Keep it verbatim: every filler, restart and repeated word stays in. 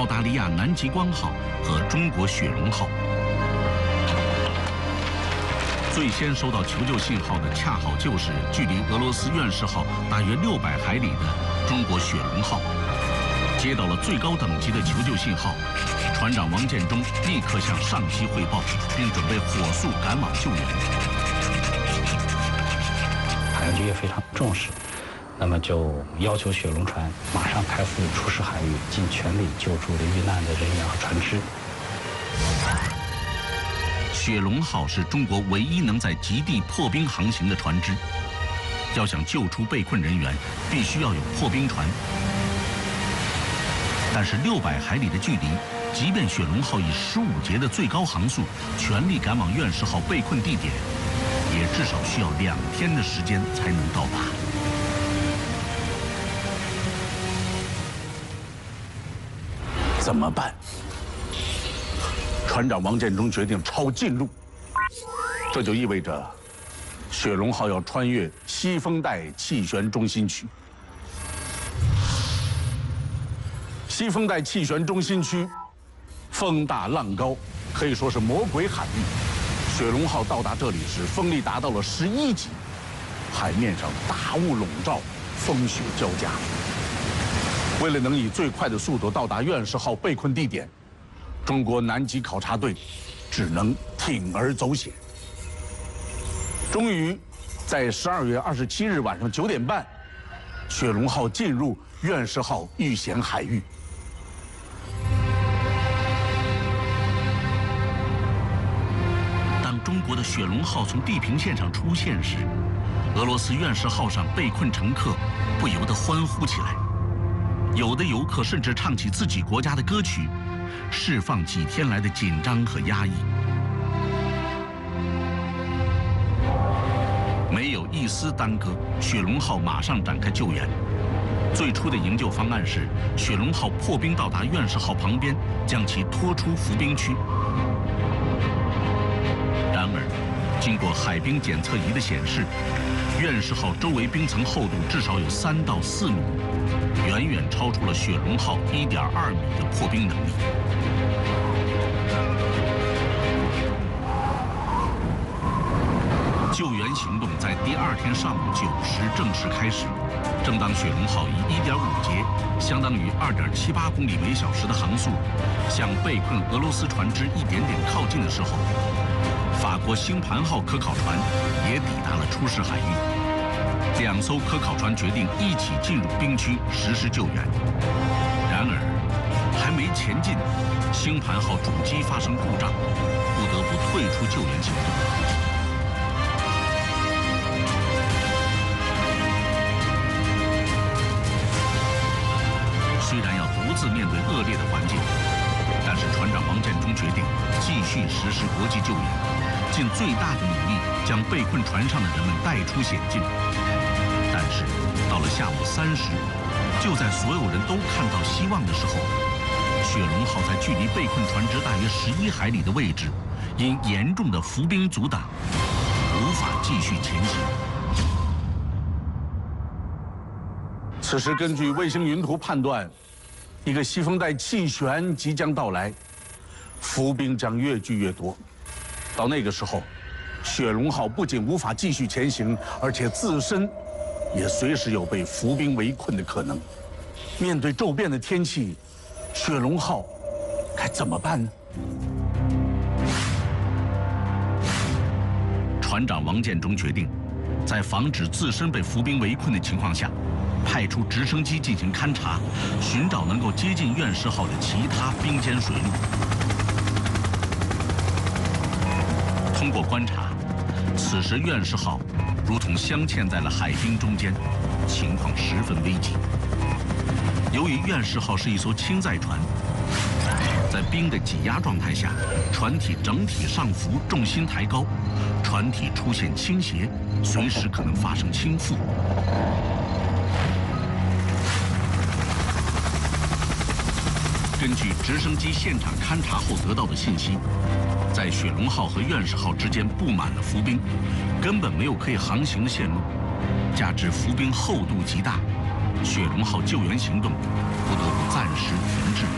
澳大利亚南极光号和中国雪龙号。最先收到求救信号的，恰好就是距离俄罗斯院士号大约六百海里的中国雪龙号。接到了最高等级的求救信号，船长王建中立刻向上级汇报，并准备火速赶往救援。 海洋局也非常重视，那么就要求雪龙船马上开赴出事海域，尽全力救助了遇难的人员和船只。 雪龙号是中国唯一能在极地破冰航行的船只，要想救出被困人员，必须要有破冰船。但是六百海里的距离，即便雪龙号以十五节的最高航速全力赶往院士号被困地点，也至少需要两天的时间才能到达。 怎么办？船长王建中决定抄近路，这就意味着雪龙号要穿越西风带气旋中心区。西风带气旋中心区风大浪高，可以说是魔鬼海域。雪龙号到达这里时，风力达到了十一级，海面上大雾笼罩，风雪交加。为了能以最快的速度到达院士号被困地点，中国南极考察队只能铤而走险。终于，在十二月二十七日晚上九点半，雪龙号进入院士号遇险海域。 当中国的雪龙号从地平线上出现时，俄罗斯院士号上被困乘客不由得欢呼起来，有的游客甚至唱起自己国家的歌曲，释放几天来的紧张和压抑。没有一丝耽搁，雪龙号马上展开救援。最初的营救方案是雪龙号破冰到达院士号旁边，将其拖出浮冰区。然而，经过海冰检测仪的显示，院士号周围冰层厚度至少有三到四米，远远超出了雪龙号一点二米的破冰能力。救援行动在第二天上午九时正式开始。正当雪龙号以一点五节，相当于二点七八公里每小时的航速，向被困俄罗斯船只一点点靠近的时候，法国星盘号科考船也抵达了出事海域。两艘科考船决定一起进入冰区实施救援。然而，还没前进，星盘号主机发生故障，不得不退出救援行动。虽然要独自面对恶劣的环境，但是船长王建中决定继续实施国际救援，尽最大的努力将被困船上的人们带出险境。但是到了下午三时，就在所有人都看到希望的时候，雪龙号在距离被困船只大约十一海里的位置，因严重的浮冰阻挡，无法继续前行。 此时，根据卫星云图判断，一个西风带气旋即将到来，浮冰将越聚越多。到那个时候，雪龙号不仅无法继续前行，而且自身也随时有被浮冰围困的可能。面对骤变的天气，雪龙号该怎么办呢？ 船长王建中决定，在防止自身被浮冰围困的情况下，派出直升机进行勘察，寻找能够接近院士号的其他冰间水路。通过观察，此时院士号如同镶嵌在了海冰中间，情况十分危急。由于院士号是一艘轻载船，在冰的挤压状态下，船体整体上浮，重心抬高，船体出现倾斜，随时可能发生倾覆。根据直升机现场勘察后得到的信息，在雪龙号和院士号之间布满了浮冰，根本没有可以航行的线路，加之浮冰厚度极大，雪龙号救援行动不得不暂时停滞。